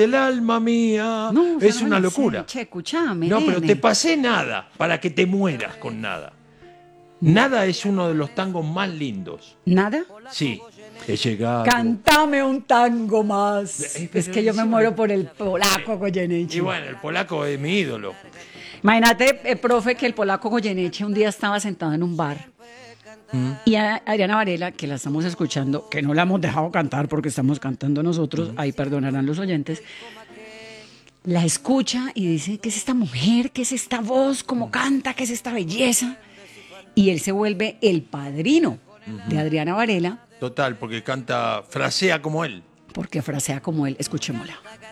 El alma mía. No, Es esa no una me la sé. locura. Che, escuchame, No, pero nene. te pasé nada para que te mueras con nada. Nada es uno de los tangos más lindos. ¿Nada? Sí, he llegado. Cántame un tango más. Es Pero que yo me encima muero por el polaco Y Goyeneche. bueno, el polaco es mi ídolo. Imagínate, profe, que el polaco Goyeneche un día estaba sentado en un bar y a Adriana Varela, que la estamos escuchando, que no la hemos dejado cantar porque estamos cantando nosotros, ahí perdonarán los oyentes, la escucha y dice, ¿qué es esta mujer? ¿Qué es esta voz? ¿Cómo canta? ¿Qué es esta belleza? Y él se vuelve el padrino de Adriana Varela Total, porque canta, frasea como él. porque frasea como él. Escuchémosla.